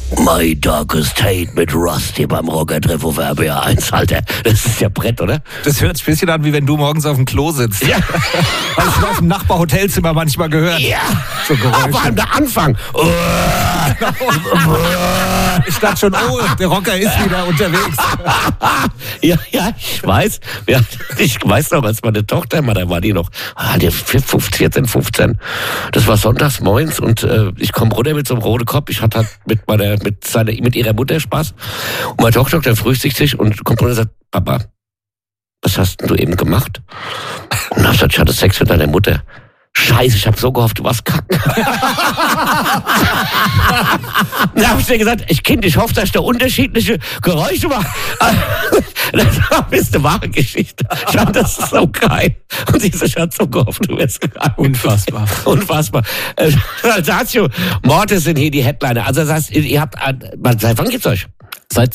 My Darkest Hate mit Rusty beim Rocker-Treff auf RBR 1, Alter. Das ist ja Brett, oder? Das hört sich ein bisschen an, wie wenn du morgens auf dem Klo sitzt. Ja. Habe ich aus dem Nachbarhotelzimmer manchmal gehört. Ja. So Geräusche. Vor allem der Anfang. Ich dachte schon, oh, der Rocker ist wieder unterwegs. Ja, ich weiß. Ja, ich weiß noch, als meine Tochter, da war die noch, die 14, 15. Das war sonntags morgens und ich komme runter mit so einem roten Kopf. Ich hatte halt mit ihrer Mutter Spaß. Und meine Tochter dann frühstückt sich und kommt runter und sagt, Papa, was hast denn du eben gemacht? Und dann sagt, ich hatte Sex mit deiner Mutter. Scheiße, ich habe so gehofft, du warst kacken. Da habe ich dir gesagt, ich hoffe, dass ich da unterschiedliche Geräusche mache. Das ist eine wahre Geschichte. Ich fand das so geil. Und sie hat so gehofft, du wärst kacken. Unfassbar. Unfassbar. Saltatio Mortis sind hier die Headliner. Also das heißt, ihr habt, seit wann gibt's euch? Seit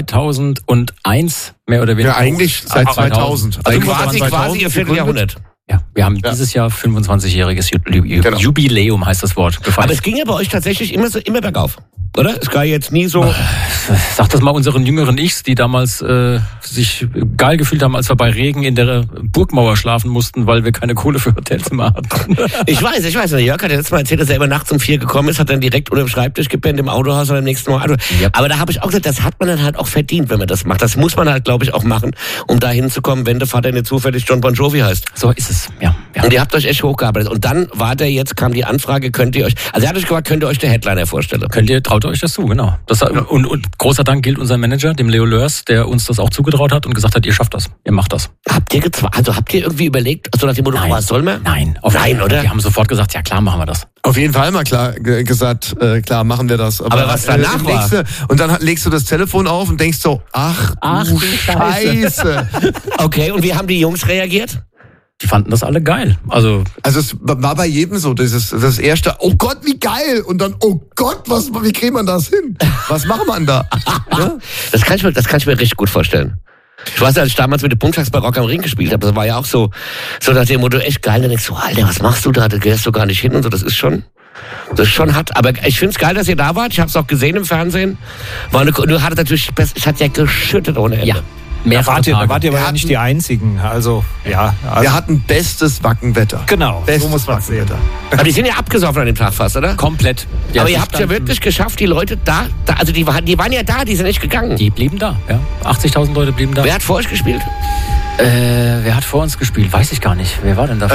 2001, mehr oder weniger. Ja, eigentlich seit 2000. Also Eigentlich quasi ihr Vierteljahrhundert. Ja, wir haben dieses Jahr 25-jähriges Jubiläum, heißt das Wort. Gefallen. Aber es ging ja bei euch tatsächlich immer bergauf, oder? Es war jetzt nie so... Sag das mal unseren jüngeren Ichs, die damals sich geil gefühlt haben, als wir bei Regen in der Burgmauer schlafen mussten, weil wir keine Kohle für Hotelzimmer hatten. Ich weiß. Der Jörg hat ja letztes Mal erzählt, dass er immer nachts um 4 gekommen ist, hat dann direkt unter dem Schreibtisch gepennt im Autohaus oder im nächsten Mal. Yep. Aber da habe ich auch gesagt, das hat man dann halt auch verdient, wenn man das macht. Das muss man halt, glaube ich, auch machen, um da hinzukommen, wenn der Vater nicht zufällig John Bon Jovi heißt. So ist es, ja. Und ihr habt euch echt hochgearbeitet. Und dann kam die Anfrage, könnt ihr euch der Headliner vorstellen? Traut ihr euch das zu, genau. Und großer Dank gilt unserem Manager, dem Leo Lörs, der uns das auch zugetraut hat und gesagt hat, ihr schafft das, ihr macht das. Habt ihr irgendwie überlegt, so nach dem Motto, was soll man? Nein, oder? Wir haben sofort gesagt, ja klar, machen wir das. Auf jeden Fall mal klar gesagt, klar machen wir das. Aber was danach war? Und dann legst du das Telefon auf und denkst so, ach du Scheiße. Okay, und wie haben die Jungs reagiert? Die fanden das alle geil. Also es war bei jedem so, das erste, oh Gott, wie geil! Und dann, oh Gott, wie kriegt man das hin? Was macht man da? Ja? Das kann ich mir richtig gut vorstellen. Ich weiß, als ich damals mit den Punktags bei Rock am Ring gespielt habe, das war ja auch so nach dem Motto, echt geil. Dann denkst du, Alter, was machst du da? Da gehst du gar nicht hin und so. Das ist schon hart. Aber ich finde es geil, dass ihr da wart. Ich habe es auch gesehen im Fernsehen. Du hattet natürlich, es hat ja geschüttet ohne Ende. Ja. Da wart ihr aber ja nicht die Einzigen. Also, ja. Wir hatten bestes Wackenwetter. Genau, bestes so muss man sehen. Aber die sind ja abgesoffen an dem Tag fast, oder? Komplett. Aber ihr habt ja wirklich geschafft, die Leute da, also die waren ja da, die sind nicht gegangen. Die blieben da, ja. 80.000 Leute blieben da. Wer hat vor euch gespielt? Wer hat vor uns gespielt? Weiß ich gar nicht. Wer war denn da?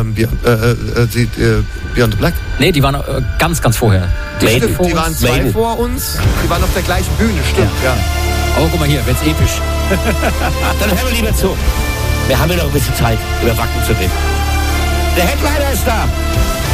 Beyond the Black. Nee, die waren ganz, ganz vorher. Die waren zwei vor uns. Die waren auf der gleichen Bühne, stimmt, ja. Oh, guck mal hier, wird's episch. Dann hören wir lieber zu. Wir haben ja noch ein bisschen Zeit, über Wacken zu reden. Der Headliner ist da.